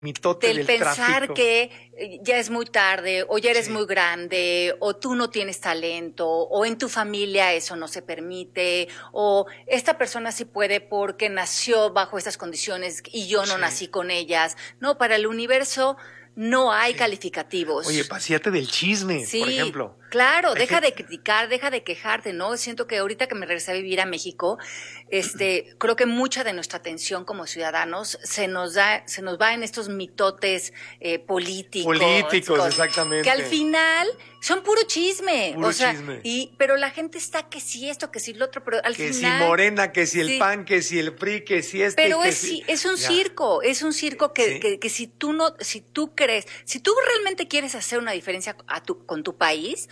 mitote del del pensar tráfico. que ya es muy tarde, o ya eres Sí. muy grande, o tú no tienes talento, o en tu familia eso no se permite, o esta persona sí puede porque nació bajo estas condiciones y yo no Sí. nací con ellas. No, para el universo no hay Sí. calificativos. Oye, vacíate del chisme, por Sí, ejemplo. claro, Hay deja que- de criticar, deja de quejarte, ¿no? Siento que ahorita que me regresé a vivir a México, creo que mucha de nuestra atención como ciudadanos se nos va en estos mitotes Políticos, que exactamente. al final son puro chisme, Puro o sea, chisme. pero la gente está que si esto, que si lo otro, pero al Que si final Morena, que si el sí. PAN, que si el PRI, que si Pero que si... es un Ya. circo, Sí. que si tú no, si tú crees, si tú realmente quieres hacer una diferencia con tu país,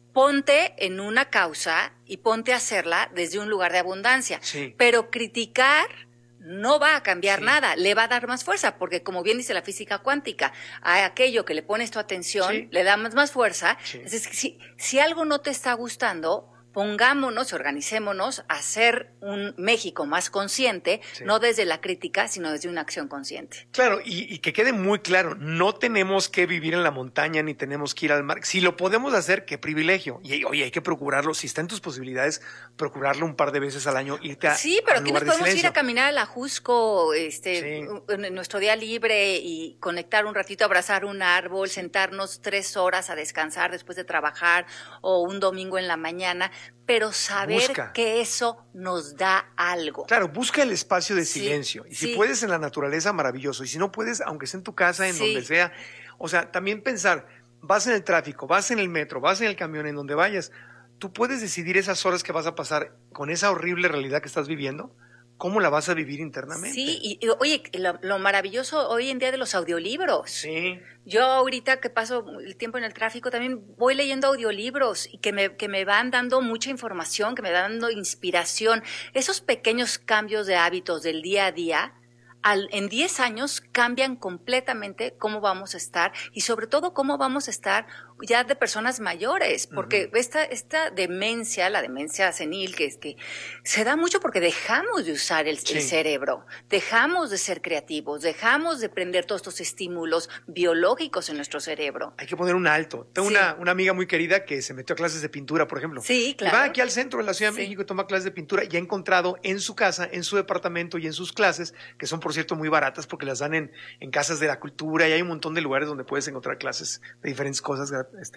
ponte en una causa y ponte a hacerla desde un lugar de abundancia. Sí. Pero criticar no va a cambiar Sí. nada, le va a dar más fuerza, porque como bien dice la física cuántica, a aquello que le pones tu atención, Sí. le da más fuerza. Sí. Entonces, si algo no te está gustando, pongámonos, organicémonos a hacer un México más consciente, Sí. no desde la crítica, sino desde una acción consciente. Claro, y que quede muy claro, no tenemos que vivir en la montaña ni tenemos que ir al mar. Si lo podemos hacer, qué privilegio. Y oye, hay que procurarlo. Si está en tus posibilidades, procurarlo un par de veces al año, irte a Sí, pero un aquí nos lugar de podemos ir silencio. a caminar a la Jusco, Sí. en nuestro día libre y conectar un ratito, abrazar un árbol, sentarnos 3 horas a descansar después de trabajar o un domingo en la mañana, pero saber Busca. que eso nos da algo. Claro, busca el espacio de Sí, silencio. Y si sí. puedes en la naturaleza, maravilloso. Y si no puedes, aunque sea en tu casa, en Sí. donde sea. O sea, también pensar, vas en el tráfico, vas en el metro, vas en el camión, en donde vayas. Tú puedes decidir esas horas que vas a pasar con esa horrible realidad que estás viviendo, cómo la vas a vivir internamente. Sí, y oye, lo maravilloso hoy en día de los audiolibros. Sí. Yo ahorita que paso el tiempo en el tráfico también voy leyendo audiolibros y que me van dando mucha información, que me van dando inspiración. Esos pequeños cambios de hábitos del día a día, en 10 años cambian completamente cómo vamos a estar y sobre todo cómo vamos a estar ya de personas mayores, porque esta demencia, la demencia senil, que se da mucho porque dejamos de usar el cerebro, dejamos de ser creativos, dejamos de prender todos estos estímulos biológicos en nuestro cerebro. Hay que poner un alto. Tengo una amiga muy querida que se metió a clases de pintura, por ejemplo. Sí, claro. Y va aquí al centro de la Ciudad de México y toma clases de pintura y ha encontrado en su casa, en su departamento y en sus clases, que son por cierto muy baratas porque las dan en casas de la cultura y hay un montón de lugares donde puedes encontrar clases de diferentes cosas,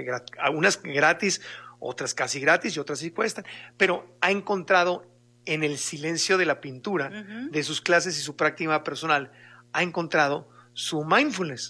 unas gratis, otras casi gratis y otras sí cuestan, pero ha encontrado en el silencio de la pintura, de sus clases y su práctica personal, ha encontrado su mindfulness.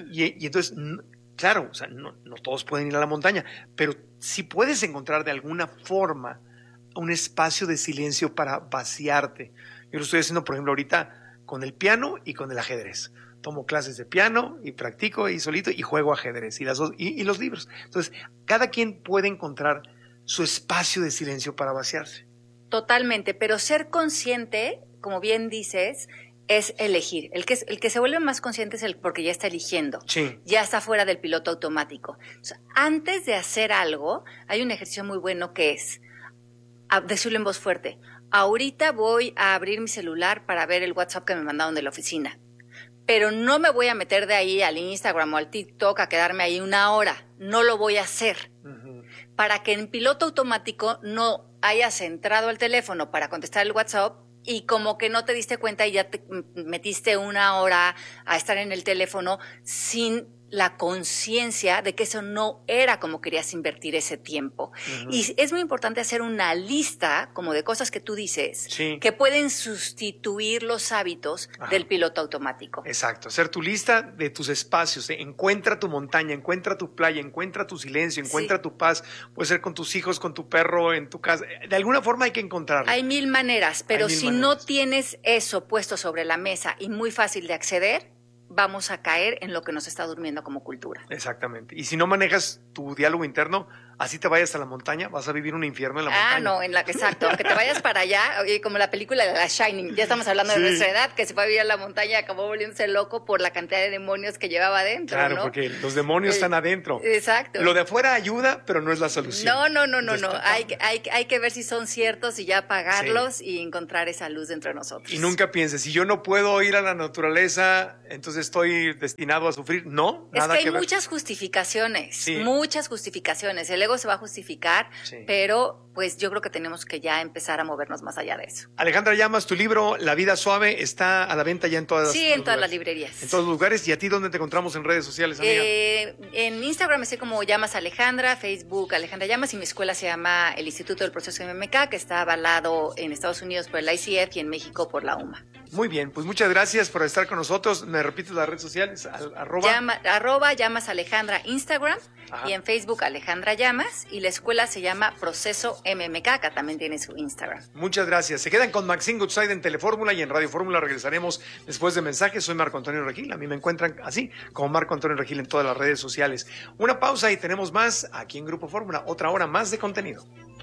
Y entonces, claro, o sea, no todos pueden ir a la montaña, pero sí puedes encontrar de alguna forma un espacio de silencio para vaciarte. Yo lo estoy haciendo, por ejemplo, ahorita con el piano y con el ajedrez. Tomo clases de piano y practico y solito y juego ajedrez y los libros. Entonces, cada quien puede encontrar su espacio de silencio para vaciarse. Totalmente, pero ser consciente, como bien dices, es elegir. El que se vuelve más consciente es el porque ya está eligiendo. Sí. Ya está fuera del piloto automático. Entonces, antes de hacer algo, hay un ejercicio muy bueno que es decirlo en voz fuerte. Ahorita voy a abrir mi celular para ver el WhatsApp que me mandaron de la oficina. Pero no me voy a meter de ahí al Instagram o al TikTok a quedarme ahí 1 hora. No lo voy a hacer. Para que en piloto automático no hayas entrado al teléfono para contestar el WhatsApp y como que no te diste cuenta y ya te metiste 1 hora a estar en el teléfono sin la conciencia de que eso no era como querías invertir ese tiempo. Y es muy importante hacer una lista como de cosas que tú dices que pueden sustituir los hábitos del piloto automático. Exacto, hacer tu lista de tus espacios, encuentra tu montaña, encuentra tu playa, encuentra tu silencio, encuentra tu paz, puede ser con tus hijos, con tu perro, en tu casa, de alguna forma hay que encontrarlo. Hay 1000 maneras, pero si no tienes eso puesto sobre la mesa y muy fácil de acceder, vamos a caer en lo que nos está durmiendo como cultura. Exactamente. Y si no manejas tu diálogo interno, así te vayas a la montaña, vas a vivir un infierno en la montaña. No, exacto, que te vayas para allá, oye, como la película de La Shining, ya estamos hablando de nuestra edad, que se fue a vivir a la montaña y acabó volviéndose loco por la cantidad de demonios que llevaba adentro, Claro, ¿no? porque los demonios están adentro. Exacto. Lo de afuera ayuda, pero no es la solución. No. Hay que ver si son ciertos y ya apagarlos y encontrar esa luz dentro de nosotros. Y nunca pienses, si yo no puedo ir a la naturaleza, entonces estoy destinado a sufrir. No, es nada que hay que ver. muchas justificaciones, Sí. muchas justificaciones. El ego se va a justificar, pero pues yo creo que tenemos que ya empezar a movernos más allá de eso. Alejandra Llamas, tu libro La vida suave está a la venta ya en todas las librerías. En todos los lugares. ¿Y a ti dónde te encontramos en redes sociales, amiga? En Instagram estoy como Llamas Alejandra, Facebook Alejandra Llamas, y mi escuela se llama el Instituto del Proceso MMK, que está avalado en Estados Unidos por el ICF y en México por la UMA. Muy bien, pues muchas gracias por estar con nosotros. ¿Me repites las redes sociales? Arroba Llamas Alejandra Instagram. Ajá. Y en Facebook Alejandra Llamas, y la escuela se llama Proceso MMK, que también tiene su Instagram. Muchas gracias. Se quedan con Maxine Goodside en Telefórmula y en Radio Fórmula. Regresaremos después de mensajes. Soy Marco Antonio Regil. A mí me encuentran así como Marco Antonio Regil en todas las redes sociales. Una pausa y tenemos más aquí en Grupo Fórmula. Otra hora más de contenido.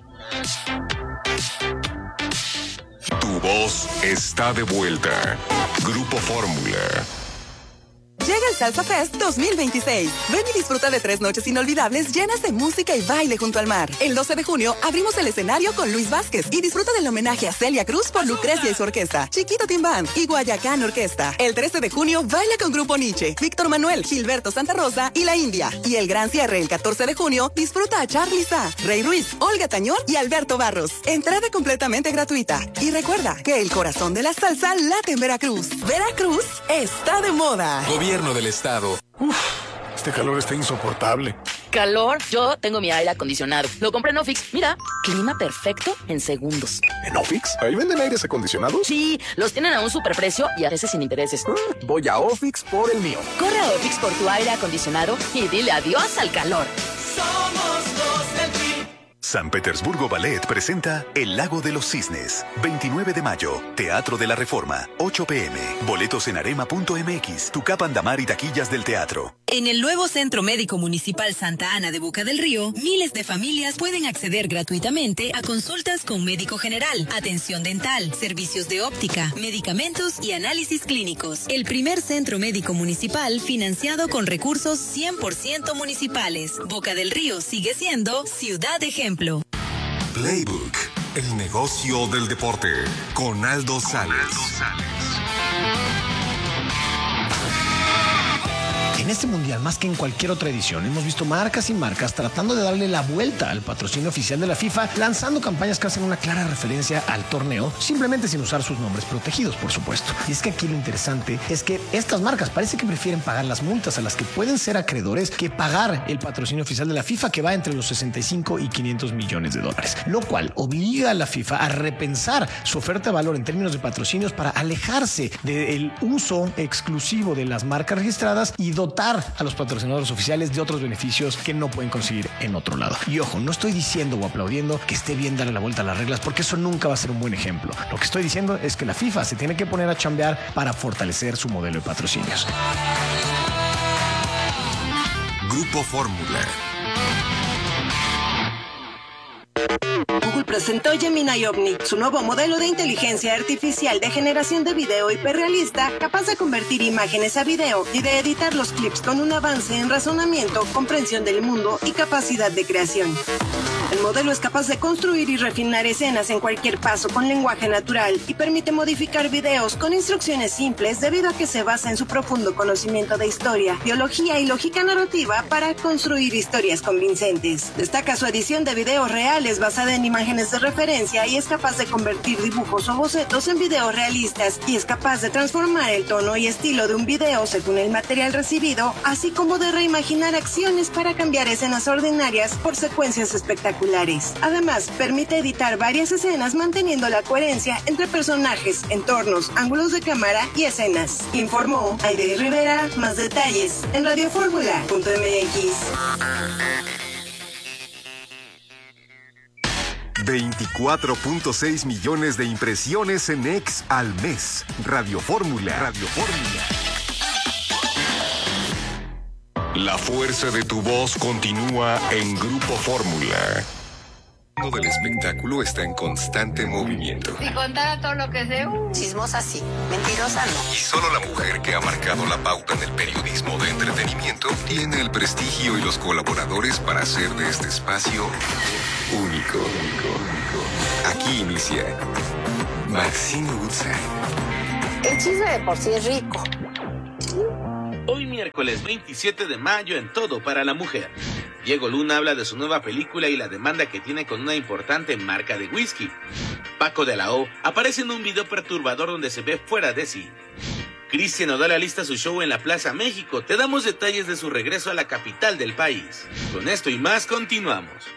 Tu voz está de vuelta. Grupo Fórmula. Llega el Salsa Fest 2026. Ven y disfruta de 3 noches inolvidables llenas de música y baile junto al mar. El 12 de junio abrimos el escenario con Luis Vázquez y disfruta del homenaje a Celia Cruz por Lucrecia y su orquesta, Chiquito Tim Band y Guayacán Orquesta. El 13 de junio baila con Grupo Nietzsche, Víctor Manuel, Gilberto Santa Rosa y La India. Y el gran cierre el 14 de junio disfruta a Charly Sa, Rey Ruiz, Olga Tañón y Alberto Barros. Entrada completamente gratuita. Y recuerda que el corazón de la salsa late en Veracruz. Veracruz está de moda. Gobierno del estado. Este calor está insoportable. ¿Calor? Yo tengo mi aire acondicionado. Lo compré en Ofix. Mira, clima perfecto en segundos. ¿En Ofix? ¿Ahí venden aires acondicionados? Sí, los tienen a un superprecio y a veces sin intereses. Voy a Ofix por el mío. Corre a Ofix por tu aire acondicionado y dile adiós al calor. Somos los del PRI. San Petersburgo Ballet presenta El Lago de los Cisnes, 29 de mayo, Teatro de la Reforma, 8 p.m. Boletos en arema.mx, Tucapandamar y taquillas del teatro. En el nuevo Centro Médico Municipal Santa Ana de Boca del Río, miles de familias pueden acceder gratuitamente a consultas con médico general, atención dental, servicios de óptica, medicamentos y análisis clínicos. El primer centro médico municipal financiado con recursos 100% municipales. Boca del Río sigue siendo ciudad ejemplo. Playbook, el negocio del deporte, con Aldo Sales. En este mundial, más que en cualquier otra edición, hemos visto marcas y marcas tratando de darle la vuelta al patrocinio oficial de la FIFA, lanzando campañas que hacen una clara referencia al torneo, simplemente sin usar sus nombres protegidos, por supuesto. Y es que aquí lo interesante es que estas marcas parece que prefieren pagar las multas a las que pueden ser acreedores que pagar el patrocinio oficial de la FIFA, que va entre los 65 y 500 millones de dólares, lo cual obliga a la FIFA a repensar su oferta de valor en términos de patrocinios para alejarse del uso exclusivo de las marcas registradas y dotar a los patrocinadores oficiales de otros beneficios que no pueden conseguir en otro lado. Y ojo, no estoy diciendo o aplaudiendo que esté bien darle la vuelta a las reglas, porque eso nunca va a ser un buen ejemplo. Lo que estoy diciendo es que la FIFA se tiene que poner a chambear para fortalecer su modelo de patrocinios. Grupo Fórmula. Google presentó Gemini Omni, su nuevo modelo de inteligencia artificial de generación de video hiperrealista, capaz de convertir imágenes a video y de editar los clips con un avance en razonamiento, comprensión del mundo y capacidad de creación. El modelo es capaz de construir y refinar escenas en cualquier paso con lenguaje natural y permite modificar videos con instrucciones simples debido a que se basa en su profundo conocimiento de historia, biología y lógica narrativa para construir historias convincentes. Destaca su edición de videos reales basada en imágenes de referencia y es capaz de convertir dibujos o bocetos en videos realistas y es capaz de transformar el tono y estilo de un video según el material recibido, así como de reimaginar acciones para cambiar escenas ordinarias por secuencias espectaculares. Además, permite editar varias escenas manteniendo la coherencia entre personajes, entornos, ángulos de cámara y escenas. Informó Aide Rivera. Más detalles en radioformula.mx. 24.6 millones de impresiones en X al mes. Radio Fórmula. Radio Fórmula. La fuerza de tu voz continúa en Grupo Fórmula. El mundo del espectáculo está en constante movimiento. Si contara todo lo que sé, Chismosa sí, mentirosa no. Y solo la mujer que ha marcado la pauta en el periodismo de entretenimiento tiene el prestigio y los colaboradores para hacer de este espacio único. Aquí inicia Maxine Woodside. El chisme de por sí es rico. Hoy miércoles 27 de mayo en Todo para la Mujer. Diego Luna habla de su nueva película y la demanda que tiene con una importante marca de whisky. Paco de la O aparece en un video perturbador donde se ve fuera de sí. Cristian Nodal alista su show en la Plaza México. Te damos detalles de su regreso a la capital del país. Con esto y más continuamos.